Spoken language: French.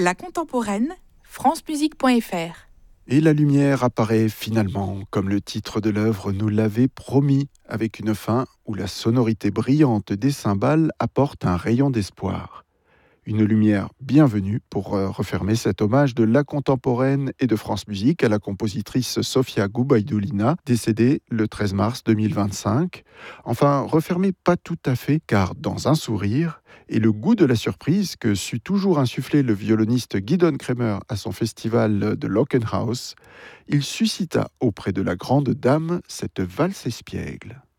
La contemporaine, francemusique.fr. Et la lumière apparaît finalement, comme le titre de l'œuvre nous l'avait promis, avec une fin où la sonorité brillante des cymbales apporte un rayon d'espoir. Une lumière bienvenue pour refermer cet hommage de La Contemporaine et de France Musique à la compositrice Sofia Goubaïdoulina, décédée le 13 mars 2025. Enfin, refermer pas tout à fait, car dans un sourire et le goût de la surprise que sut toujours insuffler le violoniste Gidon Kremer à son festival de Lockenhaus, il suscita auprès de la grande dame cette valse espiègle.